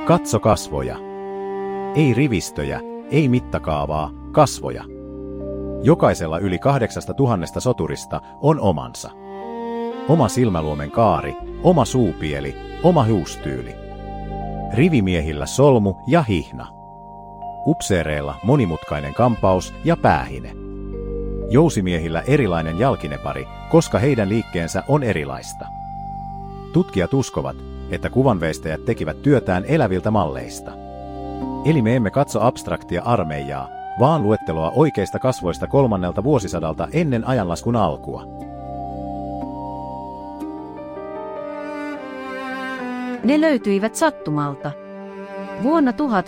Katso kasvoja. Ei rivistöjä, ei mittakaavaa, kasvoja. Jokaisella yli 8000 soturista on omansa. Oma silmäluomen kaari, oma suupieli, oma huustyyli. Rivimiehillä solmu ja hihna. Upseereilla monimutkainen kampaus ja päähine. Jousimiehillä erilainen jalkinepari, koska heidän liikkeensä on erilaista. Tutkijat uskovat, että kuvanveistäjät tekivät työtään eläviltä malleista. Eli me emme katso abstraktia armeijaa, vaan luetteloa oikeista kasvoista 3. vuosisadalta ennen ajanlaskun alkua. Ne löytyivät sattumalta. Vuonna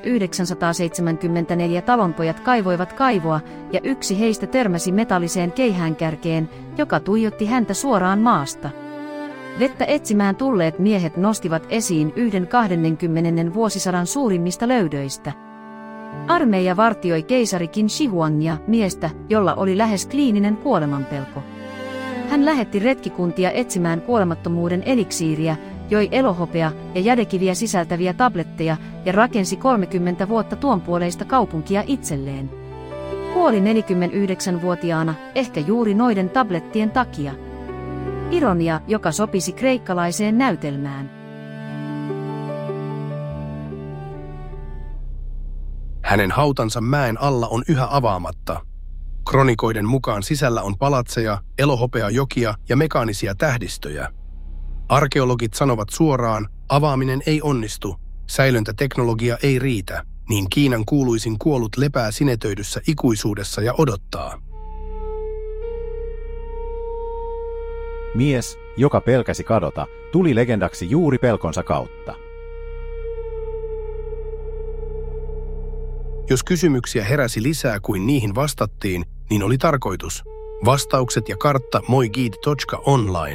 1974 talonpojat kaivoivat kaivoa ja yksi heistä törmäsi metalliseen keihäänkärkeen, joka tuijotti häntä suoraan maasta. Vettä etsimään tulleet miehet nostivat esiin yhden 20. vuosisadan suurimmista löydöistä. Armeija vartioi keisari Qin Shi Huangia, miestä, jolla oli lähes kliininen kuolemanpelko. Hän lähetti retkikuntia etsimään kuolemattomuuden eliksiiriä, joi elohopea ja jädekiviä sisältäviä tabletteja ja rakensi 30 vuotta tuonpuoleista kaupunkia itselleen. Kuoli 49-vuotiaana, ehkä juuri noiden tablettien takia. Ironia, joka sopisi kreikkalaiseen näytelmään. Hänen hautansa mäen alla on yhä avaamatta. Kronikoiden mukaan sisällä on palatseja, elohopeajokia ja mekaanisia tähdistöjä. Arkeologit sanovat suoraan, avaaminen ei onnistu, säilöntäteknologia ei riitä, niin Kiinan kuuluisin kuollut lepää sinetöidyssä ikuisuudessa ja odottaa. Mies, joka pelkäsi kadota, tuli legendaksi juuri pelkonsa kautta. Jos kysymyksiä heräsi lisää kuin niihin vastattiin, niin oli tarkoitus. Vastaukset ja kartta moiguide.online.